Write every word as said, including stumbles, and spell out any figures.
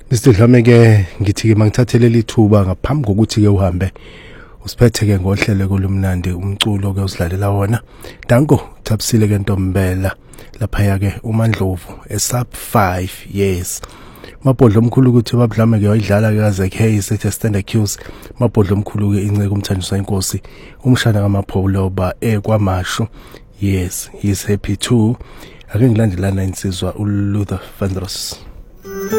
Mister Dlame ke ngithi ke mangithathele lithuba ngaphambi kokuthi ke uhambe usiphethe ke ngohlelo kolumnandi umculo ke usilalela wona. Danko Thabisile ke Ntombela lapha ke uMandlovu eSub five yes. Mabhodlo omkhulu ukuthi babudlame ke wayidlala ke kaze ke isethe stand accused mabhodlo omkhulu ke inceke umthanjiswa inkosi umshana kaMapholo ba ekwamasho yes he's happy too. Ake ngilandelana insizwa uLuther Vandross.